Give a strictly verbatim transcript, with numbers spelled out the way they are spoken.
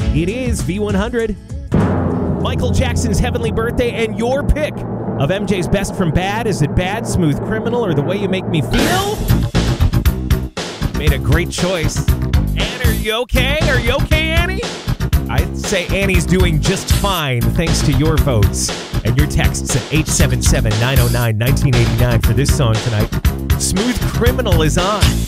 It is V one hundred. Michael Jackson's Heavenly Birthday, and your pick of M J's Best from Bad. Is it Bad, Smooth Criminal, or The Way You Make Me Feel? Made a great choice. Anne, are you okay? Are you okay, Annie? I'd say Annie's doing just fine thanks to your votes and your texts at eight seven seven, nine oh nine, one nine eight nine for this song tonight. Smooth Criminal is on.